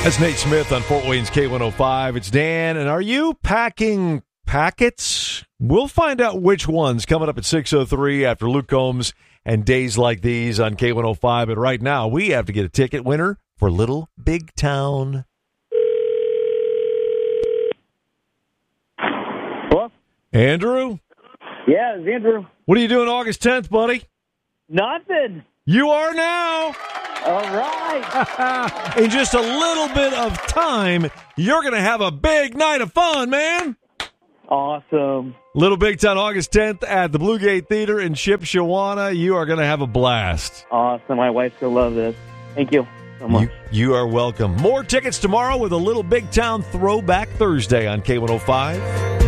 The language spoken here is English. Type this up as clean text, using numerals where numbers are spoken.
That's Nate Smith on Fort Wayne's K105. It's Dan, and are you packing packets? We'll find out which ones coming up at 6:03 after Luke Combs and Days Like These on K105. But right now, we have to get a ticket winner for Little Big Town. Hello? Andrew? Yeah, it's Andrew. What are you doing August 10th, buddy? Nothing. You are now. All right. In just a little bit of time, you're going to have a big night of fun, man. Awesome. Little Big Town, August 10th at the Blue Gate Theater in Shipshewana. You are going to have a blast. Awesome. My wife's going to love this. Thank you so much. You are welcome. More tickets tomorrow with a Little Big Town Throwback Thursday on K105.